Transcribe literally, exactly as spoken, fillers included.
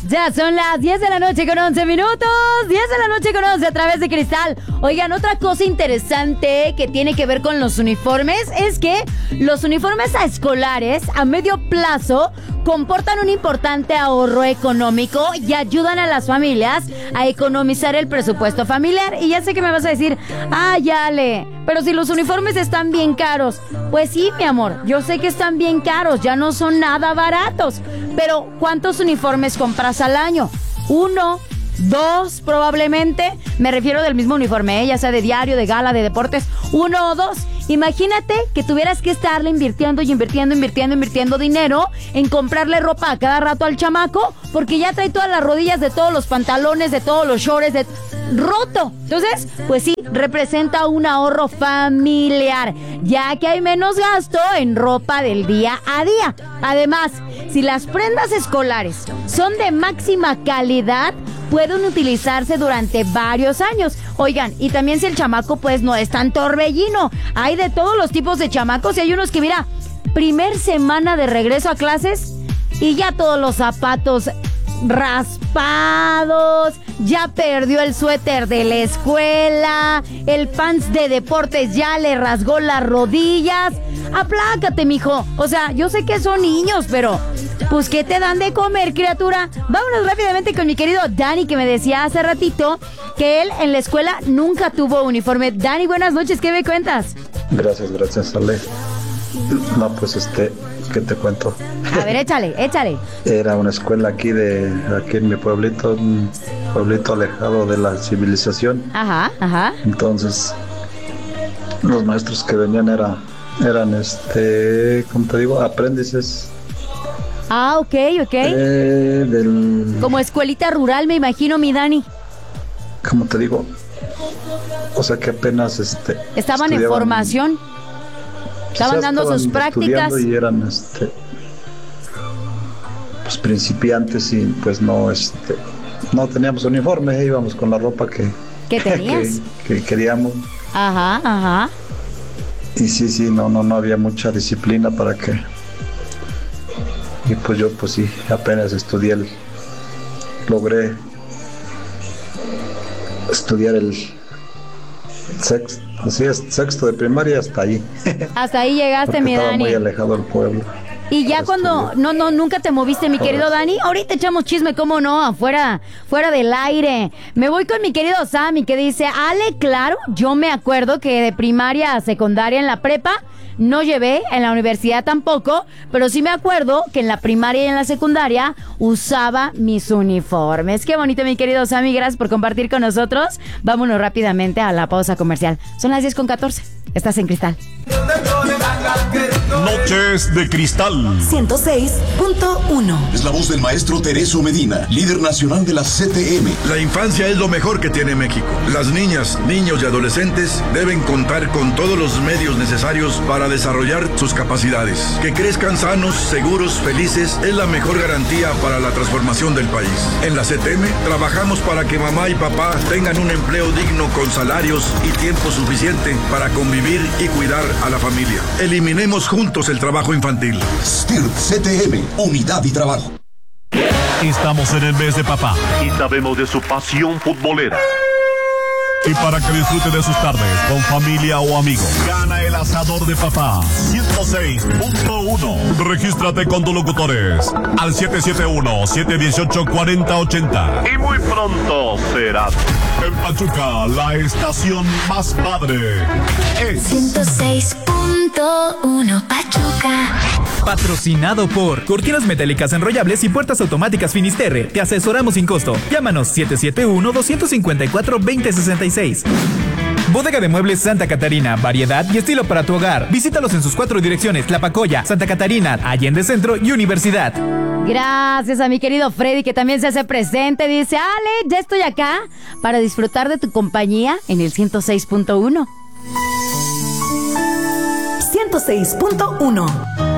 Ya son las diez de la noche con once minutos. diez de la noche con once a través de Cristal. Oigan, otra cosa interesante que tiene que ver con los uniformes es que los uniformes escolares a medio plazo comportan un importante ahorro económico y ayudan a las familias a economizar el presupuesto familiar. Y ya sé que me vas a decir, ah, ya Ale, pero si los uniformes están bien caros. Pues sí, mi amor, yo sé que están bien caros, ya no son nada baratos. Pero, ¿cuántos uniformes compras al año? ¿Uno? ¿Dos? Probablemente. Me refiero del mismo uniforme, ¿eh? Ya sea de diario, de gala, de deportes. ¿Uno o dos? Imagínate que tuvieras que estarle invirtiendo y invirtiendo, invirtiendo, invirtiendo dinero en comprarle ropa a cada rato al chamaco, porque ya trae todas las rodillas de todos los pantalones, de todos los shorts, de roto. Entonces, pues sí, representa un ahorro familiar, ya que hay menos gasto en ropa del día a día. Además, si las prendas escolares son de máxima calidad, pueden utilizarse durante varios años. Oigan, y también si el chamaco pues no es tan torbellino. Hay de todos los tipos de chamacos y hay unos que, mira, primer semana de regreso a clases y ya todos los zapatos raspados, ya perdió el suéter de la escuela, el pants de deportes ya le rasgó las rodillas. Aplácate, mijo. O sea, yo sé que son niños, pero pues ¿qué te dan de comer, criatura? Vámonos rápidamente con mi querido Dani, que me decía hace ratito que él en la escuela nunca tuvo uniforme. Dani, buenas noches, ¿qué me cuentas? Gracias, gracias, Ale. No, pues este, ¿qué te cuento? A ver, échale, échale. Era una escuela aquí de, aquí en mi pueblito, un pueblito alejado de la civilización. Ajá, ajá. Entonces, los maestros que venían era, eran, este, ¿cómo te digo? Aprendices. Ah, ok, ok. Eh, del, Como escuelita rural, me imagino, mi Dani. ¿Cómo te digo? O sea que apenas, este... Estaban en formación. Estaban dando estaban sus prácticas. Y eran, este... pues principiantes y pues no, este... no teníamos uniforme, íbamos con la ropa que... ¿Qué tenías? que, que queríamos. Ajá, ajá. Y sí, sí, no, no, no había mucha disciplina para que... Y pues yo, pues sí, apenas estudié el... Logré estudiar el sexto, así es, sexto de primaria hasta ahí. Hasta ahí llegaste, porque mi estaba Dani. muy alejado del pueblo. Y ya cuando, no, no, nunca te moviste, mi querido Dani. Ahorita echamos chisme, cómo no, afuera, fuera del aire. Me voy con mi querido Sammy, que dice, Ale, claro, yo me acuerdo que de primaria a secundaria en la prepa no llevé, en la universidad tampoco, pero sí me acuerdo que en la primaria y en la secundaria usaba mis uniformes. Qué bonito, mi querido Sammy, gracias por compartir con nosotros. Vámonos rápidamente a la pausa comercial. Son las diez con catorce. Estás en Cristal. Noches de Cristal ciento seis punto uno. Es la voz del maestro Tereso Medina, líder nacional de la C T M. La infancia es lo mejor que tiene México. Las niñas, niños y adolescentes deben contar con todos los medios necesarios para desarrollar sus capacidades. Que crezcan sanos, seguros, felices es la mejor garantía para la transformación del país. En la C T M trabajamos para que mamá y papá tengan un empleo digno con salarios y tiempo suficiente para convivir y cuidar a la familia. Eliminemos juntos el trabajo infantil. S T I R C T M, Unidad y Trabajo. Estamos en el mes de papá y sabemos de su pasión futbolera. Y para que disfrute de sus tardes con familia o amigos, gana el asador de papá ciento seis punto uno. Regístrate con tus locutores al siete siete uno, siete uno ocho, cuatro cero ocho cero. Y muy pronto será en Pachuca, la estación más padre. Es ciento seis punto uno Pachuca. Patrocinado por Cortinas Metálicas Enrollables y Puertas Automáticas Finisterre. Te asesoramos sin costo. Llámanos siete siete uno, dos cinco cuatro, dos cero seis seis. Bodega de Muebles Santa Catarina, variedad y estilo para tu hogar. Visítalos en sus cuatro direcciones: Tlapacoya, Santa Catarina, Allende Centro y Universidad. Gracias a mi querido Freddy, que también se hace presente. Dice, Ale, ya estoy acá para disfrutar de tu compañía en el ciento seis punto uno. ciento seis punto uno.